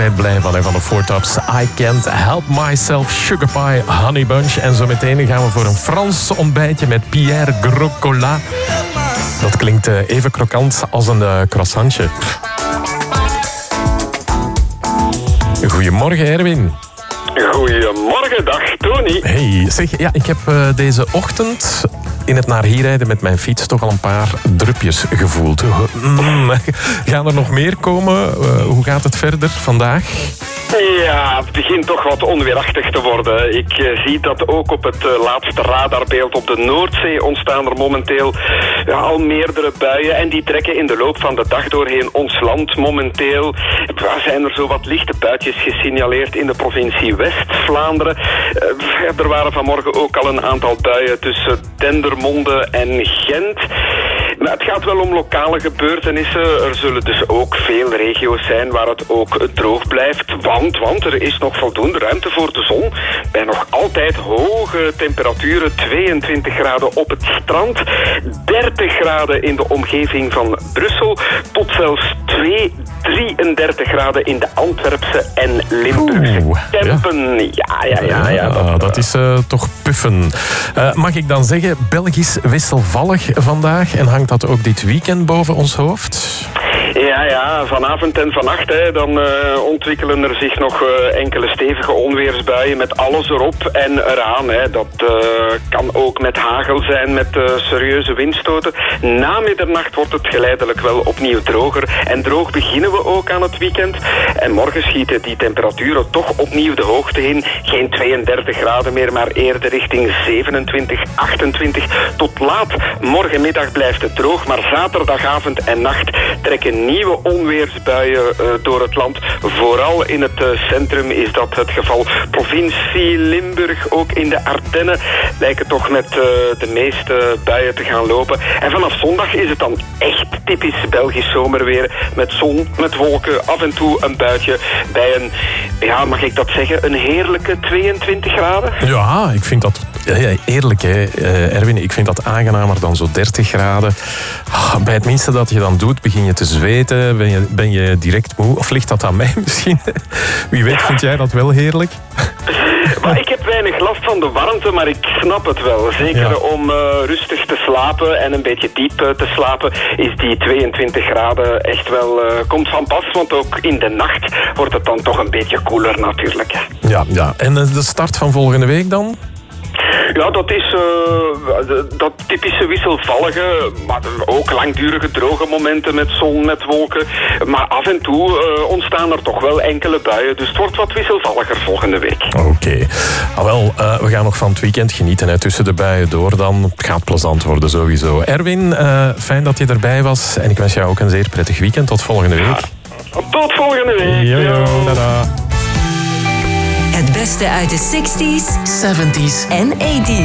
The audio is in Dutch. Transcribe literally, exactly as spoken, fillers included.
blij van, hè, van de Four Tops. I Can't Help Myself, Sugar Pie, Honey Bunch. En zo meteen gaan we voor een Frans ontbijtje met Pierre Grocola. Dat klinkt even krokant als een uh, croissantje. Goedemorgen, Erwin. Goedemorgen, dag Tony. Hey, zeg, ja, ik heb uh, deze ochtend in het naar hier rijden met mijn fiets toch al een paar drupjes gevoeld. Mm, gaan er nog meer komen? Uh, hoe gaat het verder vandaag? Ja, het begint toch wat onweerachtig te worden. Ik uh, zie dat ook op het uh, laatste radarbeeld op de Noordzee ontstaan er momenteel ja, al meerdere buien. En die trekken in de loop van de dag doorheen ons land. Momenteel uh, zijn er zo wat lichte buitjes gesignaleerd in de provincie West-Vlaanderen. Uh, er waren vanmorgen ook al een aantal buien tussen Dendermonde en Gent. Maar het gaat wel om lokale gebeurtenissen. Er zullen dus ook veel regio's zijn waar het ook droog blijft. Want, want er is nog voldoende ruimte voor de zon. Bij nog altijd hoge temperaturen. tweeëntwintig graden op het strand. dertig graden in de omgeving van Brussel. Tot zelfs twee, drieëndertig graden in de Antwerpse en Limburgse Oeh, Kempen. Ja, ja, ja. ja, ja dat, dat is uh, toch puffen. Uh, mag ik dan zeggen, Belgisch wisselvallig vandaag en hangt dat ook dit weekend boven ons hoofd? Ja, ja, vanavond en vannacht, hè, dan uh, ontwikkelen er zich nog uh, enkele stevige onweersbuien met alles erop en eraan. Hè. Dat uh, kan ook met hagel zijn, met uh, serieuze windstoten. Na middernacht wordt het geleidelijk wel opnieuw droger. En droog beginnen we ook aan het weekend. En morgen schieten die temperaturen toch opnieuw de hoogte in. Geen tweeëndertig graden meer, maar eerder richting zevenentwintig, achtentwintig. Tot laat morgenmiddag blijft het droog, maar zaterdagavond en nacht trekken nieuwe onweersbuien uh, door het land. Vooral in het uh, centrum is dat het geval. Provincie Limburg, ook in de Ardennen, lijken toch met uh, de meeste buien te gaan lopen. En vanaf zondag is het dan echt typisch Belgisch zomerweer. Met zon, met wolken, af en toe een buitje. Bij een, ja, mag ik dat zeggen, een heerlijke tweeëntwintig graden? Ja, ik vind dat ja, eerlijk, hè, Erwin. Ik vind dat aangenamer dan zo dertig graden. Bij het minste dat je dan doet, begin je te zweten. Ben je, ben je direct moe? Of ligt dat aan mij misschien? Wie weet, vind jij dat wel heerlijk? Maar ik heb weinig last van de warmte, maar ik snap het wel. Zeker ja. om uh, rustig te slapen en een beetje diep uh, te slapen is die tweeëntwintig graden echt wel uh, komt van pas. Want ook in de nacht wordt het dan toch een beetje koeler natuurlijk. Hè. Ja, ja, en de start van volgende week dan? Ja, dat is uh, dat typische wisselvallige, maar ook langdurige droge momenten met zon, met wolken. Maar af en toe uh, ontstaan er toch wel enkele buien, dus het wordt wat wisselvalliger volgende week. Oké. Okay. Ah, wel, uh, we gaan nog van het weekend genieten, hè. Tussen de buien door dan. Het gaat plezant worden sowieso. Erwin, uh, fijn dat je erbij was en ik wens jou ook een zeer prettig weekend. Tot volgende week. Ja, tot volgende week. Jojo, tada. Het beste uit de zestig's, zeventig's en tachtig's.